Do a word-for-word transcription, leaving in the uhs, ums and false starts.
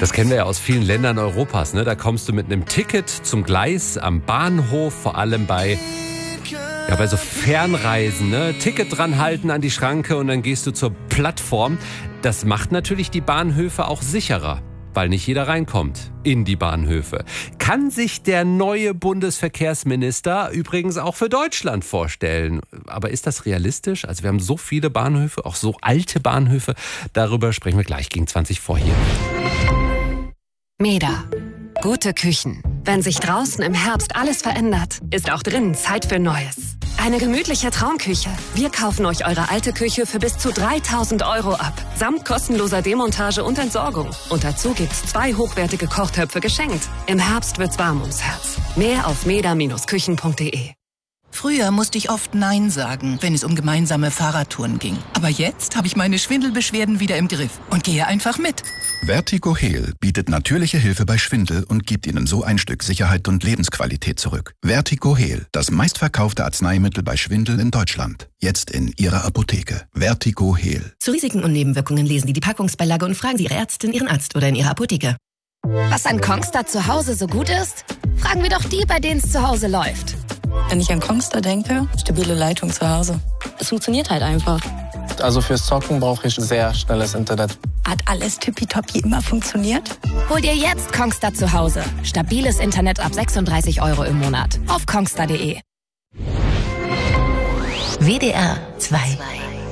Das kennen wir ja aus vielen Ländern Europas. Ne? Da kommst du mit einem Ticket zum Gleis am Bahnhof, vor allem bei, ja, bei so Fernreisen. Ne? Ticket dran halten an die Schranke und dann gehst du zur Plattform. Das macht natürlich die Bahnhöfe auch sicherer, weil nicht jeder reinkommt in die Bahnhöfe. Kann sich der neue Bundesverkehrsminister übrigens auch für Deutschland vorstellen. Aber ist das realistisch? Also wir haben so viele Bahnhöfe, auch so alte Bahnhöfe. Darüber sprechen wir gleich gegen zwanzig vor hier. Meda. Gute Küchen. Wenn sich draußen im Herbst alles verändert, ist auch drinnen Zeit für Neues. Eine gemütliche Traumküche. Wir kaufen euch eure alte Küche für bis zu dreitausend Euro ab. Samt kostenloser Demontage und Entsorgung. Und dazu gibt's zwei hochwertige Kochtöpfe geschenkt. Im Herbst wird's warm ums Herz. Mehr auf meda Bindestrich küchen punkt de. Früher musste ich oft Nein sagen, wenn es um gemeinsame Fahrradtouren ging. Aber jetzt habe ich meine Schwindelbeschwerden wieder im Griff und gehe einfach mit. Vertigo Heal bietet natürliche Hilfe bei Schwindel und gibt Ihnen so ein Stück Sicherheit und Lebensqualität zurück. Vertigo Heal, das meistverkaufte Arzneimittel bei Schwindel in Deutschland. Jetzt in Ihrer Apotheke. Vertigo Heal. Zu Risiken und Nebenwirkungen lesen Sie die Packungsbeilage und fragen Sie Ihre Ärztin, Ihren Arzt oder in Ihrer Apotheke. Was an Kongstar zu Hause so gut ist? Fragen wir doch die, bei denen es zu Hause läuft. Wenn ich an Kongstar denke, stabile Leitung zu Hause. Es funktioniert halt einfach. Also fürs Zocken brauche ich sehr schnelles Internet. Hat alles tippitoppi immer funktioniert? Hol dir jetzt Kongstar zu Hause. Stabiles Internet ab sechsunddreißig Euro im Monat. Auf kongstar punkt de. W D R zwei.